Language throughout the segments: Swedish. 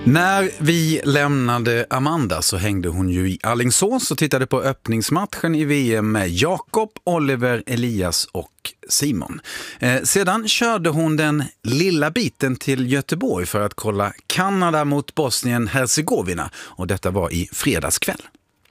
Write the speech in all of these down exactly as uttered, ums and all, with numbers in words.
När vi lämnade Amanda så hängde hon ju i Alingsås och tittade på öppningsmatchen i V M med Jakob, Oliver, Elias och Simon. Eh, sedan körde hon den lilla biten till Göteborg för att kolla Kanada mot Bosnien-Herzegovina, och detta var i fredagskväll.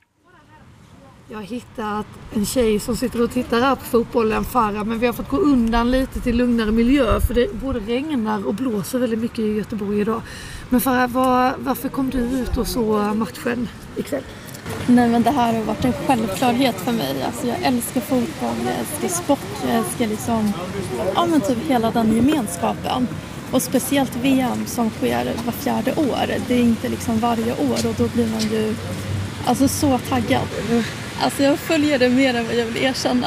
Jag har hittat en tjej som sitter och tittar här på fotbollen, Farah, men vi har fått gå undan lite till lugnare miljö för det både regnar och blåser väldigt mycket i Göteborg idag. Men Farah, var, varför kom du ut och så matchen ikväll? Nej, men det här har varit en självklarhet för mig. Alltså, jag älskar fotboll, jag älskar sport, jag älskar liksom, ja, men typ hela den gemenskapen. Och speciellt V M som sker var fjärde år. Det är inte liksom varje år och då blir man ju alltså så taggad. Alltså jag följer det mer än vad jag vill erkänna.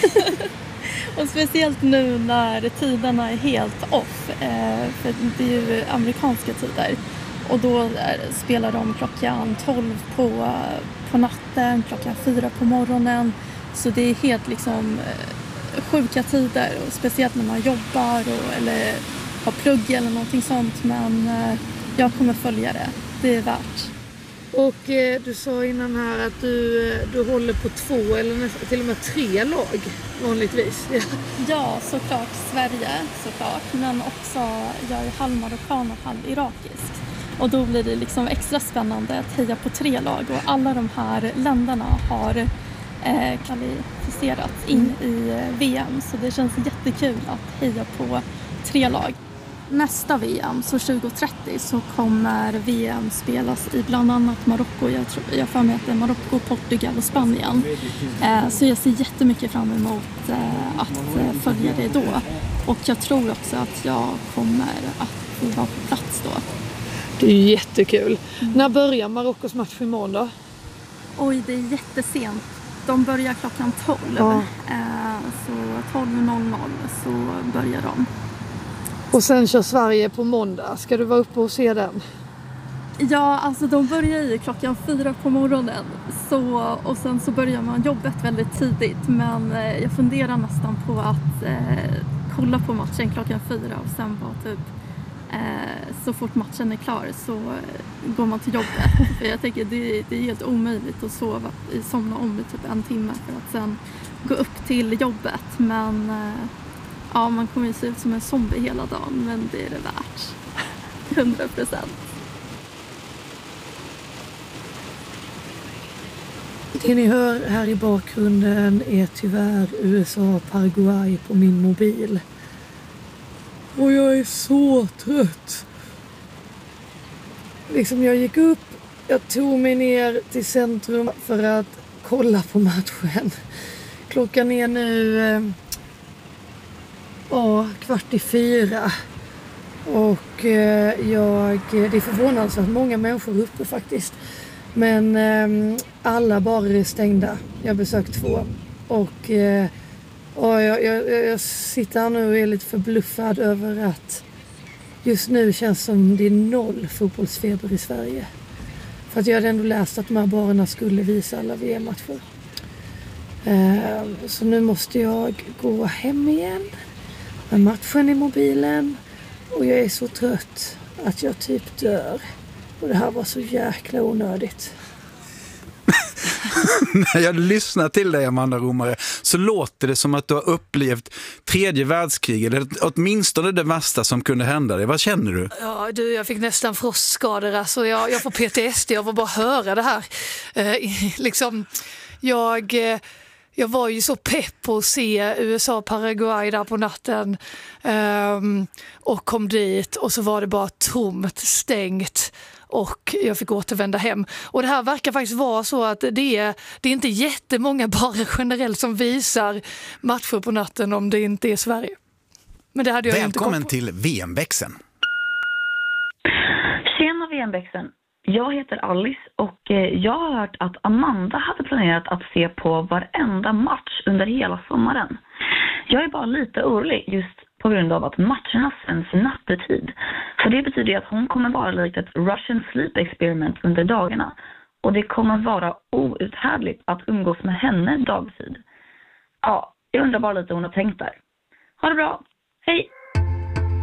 Och speciellt nu när tiderna är helt off. Eh, för det är ju amerikanska tider. Och då är, spelar de klockan tolv på, på natten, klockan fyra på morgonen. Så det är helt liksom eh, sjuka tider. Och speciellt när man jobbar och, eller har plugg eller någonting sånt. Men eh, jag kommer följa det. Det är värt. Och eh, du sa innan här att du, du håller på två eller nästan, till och med tre lag vanligtvis. Ja, ja, såklart Sverige såklart. Men också jag är halv marockan och halv irakisk. Och då blir det liksom extra spännande att heja på tre lag. Och alla de här länderna har eh, kvalificerats in i eh, V M. Så det känns jättekul att heja på tre lag. Nästa V M, så tjugo trettio, så kommer V M spelas i bland annat Marocko. Jag tror jag får med att det är Marocko, Portugal och Spanien. Eh, så jag ser jättemycket fram emot eh, att eh, följa det då. Och jag tror också att jag kommer att vara på plats då. Det är jättekul. Mm. När börjar Marockos match imorgon då? Oj, det är jättesent. De börjar klockan tolv. Ja. Eh, så tolv noll noll så börjar de. Och sen kör Sverige på måndag. Ska du vara uppe och se den? Ja, alltså de börjar ju klockan fyra på morgonen. Så, och sen så börjar man jobbet väldigt tidigt. Men eh, jag funderar nästan på att eh, kolla på matchen klockan fyra. Och sen bara typ eh, så fort matchen är klar så eh, går man till jobbet. För jag tänker det, det är helt omöjligt att sova, somna om i typ en timme. För att sen gå upp till jobbet. Men... Eh, Ja, man kommer ju se ut som en zombie hela dagen, men det är det värt. hundra procent. Det ni hör här i bakgrunden är tyvärr U S A Paraguay på min mobil. Och jag är så trött. Liksom jag gick upp, jag tog mig ner till centrum för att kolla på matchen. Klockan är nu... Eh, Ja, kvart i fyra. Och eh, jag, det är förvånansvärt många människor uppe faktiskt. Men eh, alla barer är stängda. Jag har besökt två. Och, eh, och jag, jag, jag sitter här nu och är lite förbluffad över att just nu känns som det är noll fotbollsfeber i Sverige. För att jag hade ändå läst att de här barerna skulle visa alla V M-matcher. Eh, så nu måste jag gå hem igen. Med matchen i mobilen och jag är så trött att jag typ dör. Och det här var så jäkla onödigt. När jag lyssnar till dig, Amanda Romare, så låter det som att du har upplevt tredje världskriget, eller åtminstone det värsta som kunde hända dig. Vad känner du? Ja, du, jag fick nästan frostskador. Alltså jag, jag får P T S D, jag får bara höra det här. Eh, liksom, jag... Eh, Jag var ju så pepp på att se U S A Paraguay där på natten um, och kom dit och så var det bara tomt, stängt och jag fick återvända hem. Och det här verkar faktiskt vara så att det är, det är inte jättemånga bara generellt som visar matcher på natten om det inte är Sverige. Men det hade jag Välkommen inte till V M-växeln. Tjena V M-växeln. Jag heter Alice och jag har hört att Amanda hade planerat att se på varenda match under hela sommaren. Jag är bara lite orolig just på grund av att matcherna sänds nattetid. Så det betyder att hon kommer vara likt ett Russian sleep experiment under dagarna. Och det kommer vara outhärdligt att umgås med henne dagtid. Ja, jag undrar bara lite hur hon har tänkt där. Ha det bra. Hej!